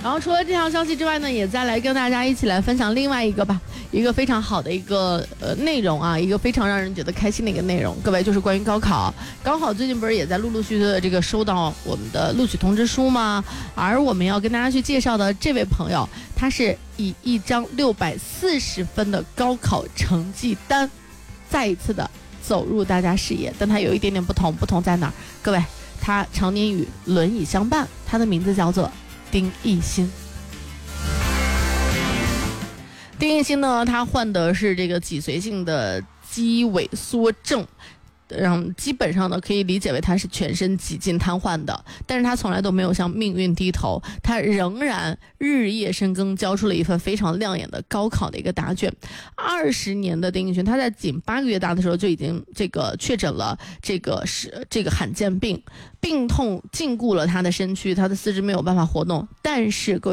然后除了这条消息之外呢，也再来跟大家一起来分享另外一个吧，一个非常好的一个内容啊，一个非常让人觉得开心的一个内容。各位，就是关于高考。高考最近不是也在陆陆续续的这个收到我们的录取通知书吗？而我们要跟大家去介绍的这位朋友，他是以一张640分的高考成绩单，再一次的走入大家视野。但他有一点点不同，不同在哪儿？各位，他常年与轮椅相伴，他的名字叫做丁义欣。丁义欣呢，他患的是这个脊髓性的肌萎缩症，基本上呢可以理解为他是全身几近瘫痪的，但是他从来都没有向命运低头，他仍然日夜深耕，交出了一份非常亮眼的高考的一个答卷。20年的丁义欣，他在仅8个月大的时候就已经确诊了这个罕见病，病痛禁锢了他的身躯，他的四肢没有办法活动，但是